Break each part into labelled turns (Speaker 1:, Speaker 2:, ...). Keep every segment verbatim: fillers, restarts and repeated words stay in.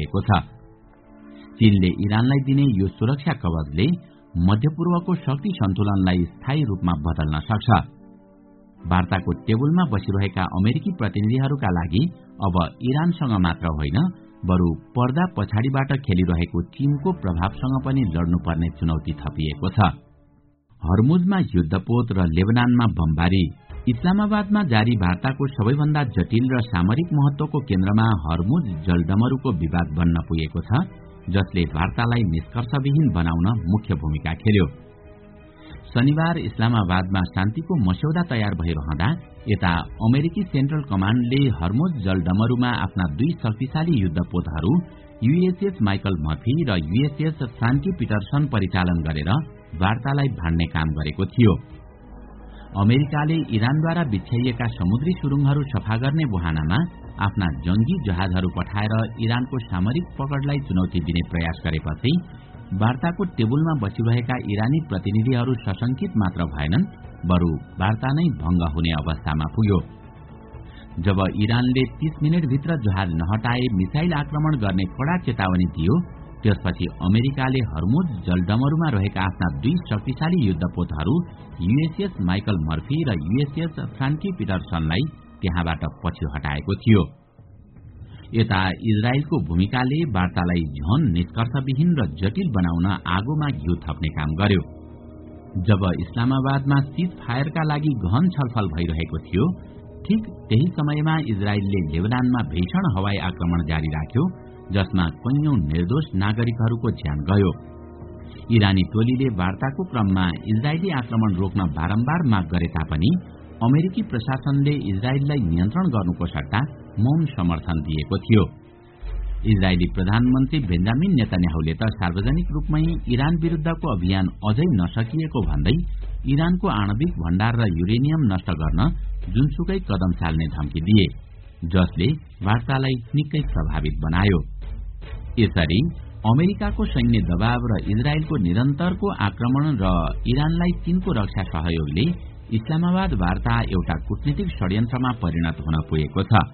Speaker 1: पुगेको छ। चीनले इरानलाई दिने यो सुरक्षा कवचले मध्यपूर्वको शक्ति सन्तुलनलाई स्थायी रूपमा बदल्न सक्छ। वार्ताको टेबलमा बसिरहेका अमेरिकी प्रतिनिधिहरूका लागि अब इरानसँग मात्र होइन, बरु पर्दा पछाडिबाट खेलिरहेको चीनको प्रभावसँग पनि लड्नुपर्ने चुनौती थपिएको छ। हर्मुजमा युद्धपोत र लेबनानमा बमबारी। इस्लामाबादमा जारी वार्ताको सबैभन्दा जटिल र सामरिक महत्वको केन्द्रमा हर्मुज जलडमरूको विवाद बन्न पुगेको छ, जसले वार्तालाई निष्कर्षविहीन बनाउन मुख्य भूमिका खेल्यो। शनिबार इस्लामाबादमा शान्तिको मस्यौदा तयार भइरहँदा यता अमेरिकी सेन्ट्रल कमाण्डले हर्मुज जलडमरूमा आफ्ना दुई शक्तिशाली युद्धपोतहरू यूएसएस माइकल मर्फी र यूएसएस फ्रान्की पिटरसन परिचालन गरेर वार्तालाई भाड्ने काम गरेको थियो। अमेरिकाले इरानद्वारा बिछ्याइएका समुद्री सुरुङहरू सफा गर्ने बहानामा आफ्ना जंगी जहाजहरू पठाएर इरानको सामरिक पकडलाई चुनौती दिने प्रयास गरेपछि वार्ताको टेबलमा बसिरहेका इरानी प्रतिनिधिहरू सशंकित मात्र भएनन्, बरु वार्ता नै भंग हुने अवस्थामा पुग्यो। जब इरानले तीस मिनटभित्र जहाज नहटाए मिसाइल आक्रमण गर्ने कड़ा चेतावनी दियो, त्यसपछि अमेरिकाले हर्मुज जलडमरूमा रहेका आफ्ना दुई शक्तिशाली युद्धपोतहरू यूएसएस माइकल मर्फी र यूएसएस फ्रान्की पिटरसनलाई त्यहाँबाट पछि हटाएको थियो। यता इजरायलको भूमिकाले वार्तालाई झन निष्कर्षविहीन र जटिल बनाउन आगोमा घिउ थप्ने काम गर्यो। जब इस्लामाबादमा सीज फायरका लागि गहन छलफल भइरहेको थियो, ठीक त्यही समयमा इजरायलले लेबनानमा भीषण हवाई आक्रमण जारी राख्यो, जसमा कैयौं निर्दोष नागरिकहरूको ज्यान गयो। इरानी टोलीले वार्ताको क्रममा इजरायली आक्रमण रोक्न बारम्बार माग गरे तापनि अमेरिकी प्रशासनले इजरायललाई नियन्त्रण गर्नुको सट्टा मौन समर्थन दिएको थियो। इजरायली प्रधानमन्त्री बेन्जामिन नेतन्याहुले त सार्वजनिक रूपमै इरान विरुद्धको अभियान अझै नसकिएको भन्दै इरानको आणविक भण्डार र युरेनियम नष्ट गर्न जुनसुकै कदम चाल्ने धम्की दिए, जसले वार्तालाई निकै प्रभावित बनायो। यसरी अमेरिकाको सैन्य दबाव र इजरायलको निरन्तरको आक्रमण र इरानलाई चीनको रक्षा सहयोगले इस्लामाबाद वार्ता एउटा कूटनीतिक षड्यन्त्रमा परिणत हुन पुगेको छ।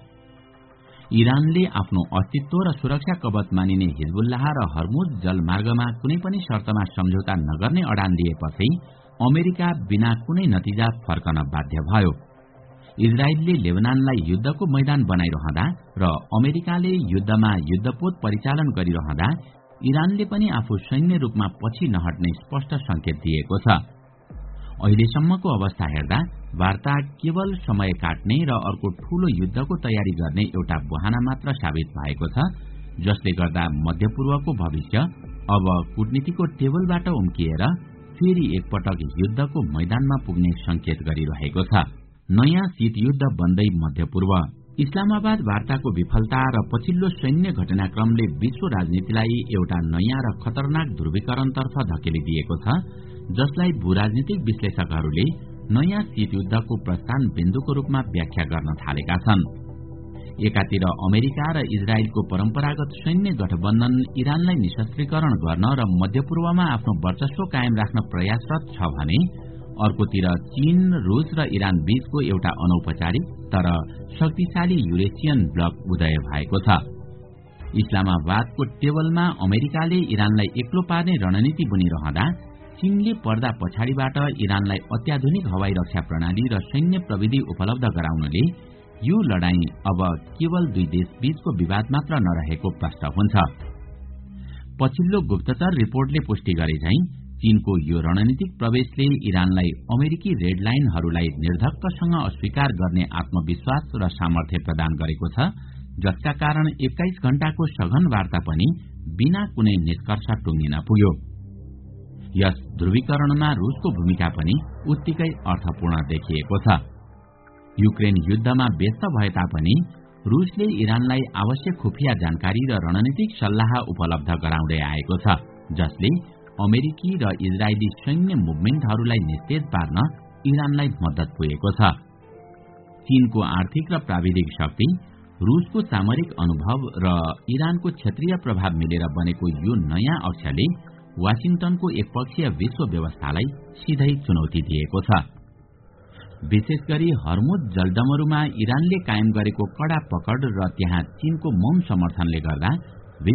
Speaker 1: इरानले आफ्नो अस्तित्व र सुरक्षा कवच मानिने हिजबुल्लाह र हर्मुज जलमार्गमा कुनै पनि शर्तमा सम्झौता नगर्ने अडान लिएपछि अमेरिका बिना कुनै नतिजा फर्कन बाध्य भयो। इजरायलले लेबनानलाई युद्धको मैदान बनाइरहँदा र अमेरिकाले युद्धमा युद्धपोत परिचालन गरिरहँदा इरानले पनि आफू सैन्य रूपमा पछि नहट्ने स्पष्ट संकेत दिएको छ। अहिलेसम्मको अवस्था हेर्दा वार्ता केवल समय काट्ने र अर्को ठूलो युद्धको तयारी गर्ने एउटा बहाना मात्र साबित भएको छ, जसले गर्दा मध्यपूर्वको भविष्य अब कूटनीतिको टेबलबाट उम्किएर फेरि एकपटक युद्धको मैदानमा पुग्ने संकेत गरिरहेको छ। नयाँ शीतयुद्ध बन्दै मध्यपूर्व। इस्लामाबाद वार्ताको विफलता र पछिल्लो सैन्य घटनाक्रमले विश्व राजनीतिलाई एउटा नयाँ र खतरनाक ध्रुवीकरणतर्फ धकेलिदिएको छ, जसलाई भूराजनीतिक विश्लेषकहरूले नयाँ शीतयुद्धको प्रस्थान बिन्दुको रूपमा व्याख्या गर्न थालेका छन्। एकातिर अमेरिका र इजरायलको परम्परागत सैन्य गठबन्धन इरानलाई निशस्त्रीकरण गर्न र मध्यपूर्वमा आफ्नो वर्चस्व कायम राख्न प्रयासरत छ भने अर्कोतिर चीन, रूस र इरान बीचको एउटा अनौपचारिक तर शक्तिशाली युरेसियन ब्लक उदय भएको छ। इस्लामाबादको टेबलमा अमेरिकाले इरानलाई एक्लो पार्ने रणनीति बुनिरहँदा चीनले पर्दा पछाडिबाट इरानलाई अत्याधुनिक हवाई रक्षा प्रणाली र सैन्य प्रविधि उपलब्ध गराउनले यो लडाईँ अब केवल दुई देश बीचको विवाद मात्र नरहेको प्रष्ट हुन्छ। पछिल्लो गुप्तचर रिपोर्टले पुष्टि गरे झैं चीनको यो रणनीतिक प्रवेशले इरानलाई अमेरिकी रेड लाइनहरूलाई निर्धक्कसँग अस्वीकार गर्ने आत्मविश्वास र सामर्थ्य प्रदान गरेको छ, जसका कारण एक्काइस घण्टाको सघन वार्ता पनि बिना कुनै निष्कर्ष टुङ्गिन पुग्यो। यस ध्रुवीकरणमा रूसको भूमिका पनि उत्तिकै अर्थपूर्ण देखिएको छ। युक्रेन युद्धमा व्यस्त भए तापनि रूसले इरानलाई आवश्यक खुफिया जानकारी र रणनीतिक सल्लाह उपलब्ध गराउँदै आएको छ, जसले अमेरिकी र इजरायली सैन्य मुभमेन्टहरूलाई निस्तेज पार्न इरानलाई मद्दत पुगेको छ। चीनको आर्थिक र प्राविधिक शक्ति, रूसको सामरिक अनुभव र इरानको क्षेत्रीय प्रभाव मिलेर बनेको यो नयाँ अक्षले वाशिंगटनको एकपक्षीय विश्व व्यवस्थालाई सिधै चुनौती दिएको छ। विशेष गरी हर्मुज जलडमरूमा इरानले कायम गरेको कड़ा पकड र त्यहाँ चीनको मौन समर्थनले गर्दा